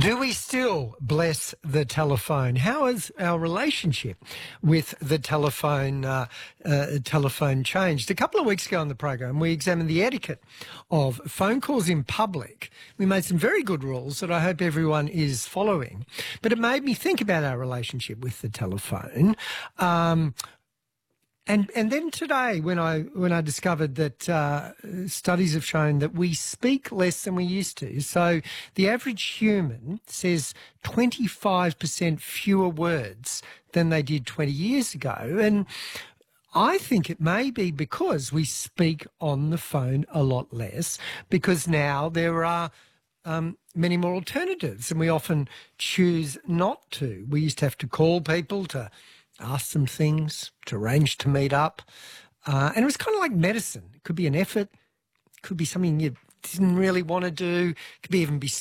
Do we still bless the telephone? How has our relationship with the telephone changed? A couple of weeks ago on the program, we examined the etiquette of phone calls in public. We made some very good rules that I hope everyone is following. But it made me think about our relationship with the telephone. And then today, when I discovered that studies have shown that we speak less than we used to. So the average human says 25% fewer words than they did 20 years ago. And I think it may be because we speak on the phone a lot less, because now there are many more alternatives, and we often choose not to. We used to have to call people to ask them things, to arrange to meet up. And it was kind of like medicine. It could be an effort. It could be something you didn't really want to do. It could even be